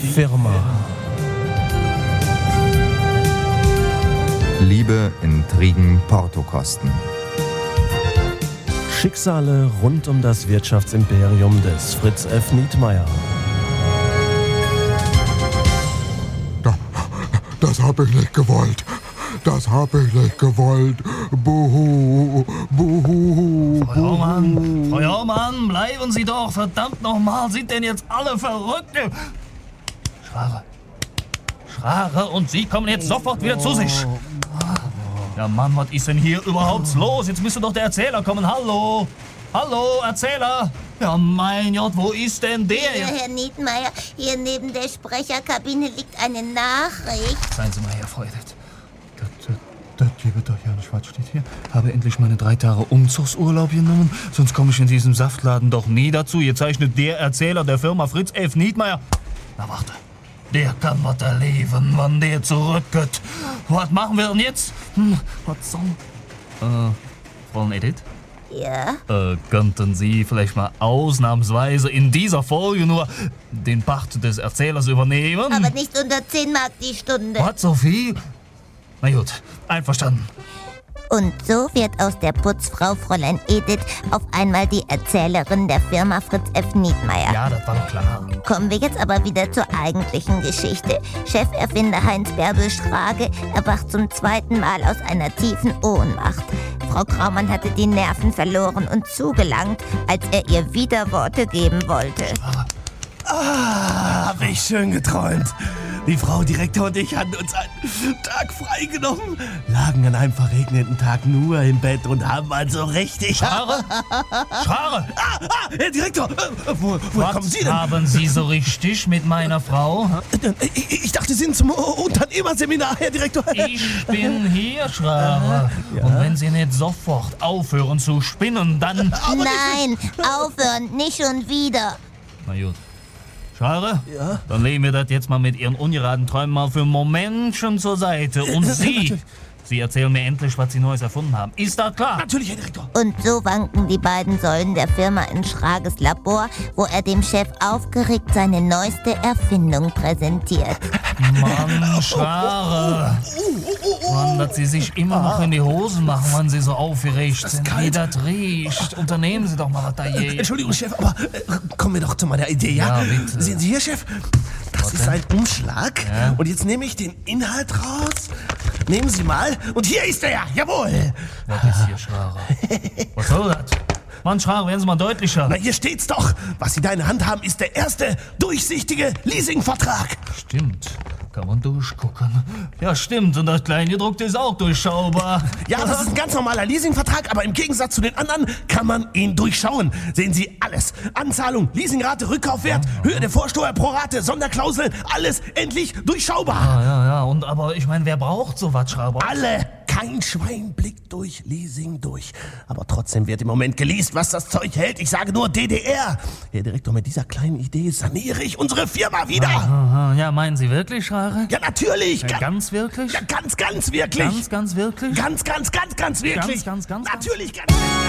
Firma. Liebe, Intrigen, Portokosten. Schicksale rund um das Wirtschaftsimperium des Fritz F. Nietmeyer. Das habe ich nicht gewollt. Das habe ich nicht gewollt. Buhu, buhu, Frau Jaumann, bleiben Sie doch. Verdammt nochmal, sind denn jetzt alle verrückt? Schrare, und Sie kommen jetzt sofort wieder zu sich. Ja Mann, was ist denn hier überhaupt los? Jetzt müsste doch der Erzähler kommen. Hallo, Erzähler. Ja mein Gott, wo ist denn der Ja, jetzt? Herr Nietmeyer, hier neben der Sprecherkabine liegt eine Nachricht. Seien Sie mal her, Freudet. Das gebe doch ja nicht, was steht hier. Habe endlich meine 3 Tage Umzugsurlaub genommen, sonst komme ich in diesem Saftladen doch nie dazu. Hier zeichnet der Erzähler der Firma Fritz F. Nietmeyer. Na warte, der kann was erleben, wann der zurückgeht. Was machen wir denn jetzt? Was soll... Frau Edith? Ja? Könnten Sie vielleicht mal ausnahmsweise in dieser Folge nur den Part des Erzählers übernehmen? Aber nicht unter 10 Mark die Stunde. Was, so viel? Na gut, einverstanden. Und so wird aus der Putzfrau Fräulein Edith auf einmal die Erzählerin der Firma Fritz F. Nietmeyer. Ja, das war doch klar. Kommen wir jetzt aber wieder zur eigentlichen Geschichte. Cheferfinder Heinz Bärbel Schrage erwacht zum 2. Mal aus einer tiefen Ohnmacht. Frau Kraumann hatte die Nerven verloren und zugelangt, als er ihr Widerworte geben wollte. Hab ich schön geträumt. Die Frau Direktor und ich hatten uns einen Tag freigenommen, lagen an einem verregneten Tag nur im Bett und haben also richtig... Schrare? Herr Direktor, woher kommen Sie denn? Haben Sie so richtig mit meiner Frau? Ich dachte, Sie sind zum Unternehmerseminar, Herr Direktor. Ich bin hier, Schrare. Ja. Und wenn Sie nicht sofort aufhören zu spinnen, dann... Nein, aufhören, nicht schon wieder. Na gut. Schrare? Ja? Dann legen wir das jetzt mal mit Ihren ungeraden Träumen mal für ein Momentchen zur Seite. Und Sie erzählen mir endlich, was Sie Neues erfunden haben. Ist das klar? Natürlich, Herr Direktor. Und so wanken die beiden Säulen der Firma in Schrages Labor, wo er dem Chef aufgeregt seine neueste Erfindung präsentiert. Mann, Schrare. Mann, dass Sie sich immer noch in die Hosen machen, wenn Sie so aufgeregt sind. Wie das riecht. Unternehmen Sie doch mal was da je. Entschuldigung, Chef, aber kommen wir doch zu meiner Idee, ja? Ja, bitte. Sehen Sie hier, Chef? Das ist ein Umschlag. Ja. Und jetzt nehme ich den Inhalt raus. Nehmen Sie mal. Und hier ist er, jawohl. Was ist hier, Schrare? Was soll das? Mann, Schrare, werden Sie mal deutlicher. Na, hier steht's doch. Was Sie da in der Hand haben, ist der erste durchsichtige Leasingvertrag. Stimmt. Kann man durchgucken. Ja, stimmt. Und das Kleingedruckte ist auch durchschaubar. Ja, das ist ein ganz normaler Leasingvertrag, aber im Gegensatz zu den anderen kann man ihn durchschauen. Sehen Sie alles. Anzahlung, Leasingrate, Rückkaufwert, Höhe der Vorsteuer pro Rate, Sonderklausel, alles endlich durchschaubar. Ja. Und aber ich meine, wer braucht sowas, Schrauber? Alle. Kein Schwein blickt durch Leasing durch. Aber trotzdem wird im Moment geleast, was das Zeug hält. Ich sage nur DDR. Herr Direktor, mit dieser kleinen Idee saniere ich unsere Firma wieder. Aha, ja, meinen Sie wirklich, Schrare? Ja, natürlich. Ja, ganz wirklich? Ja, ganz wirklich. Ganz wirklich? Ganz wirklich. Ganz. Natürlich, ganz.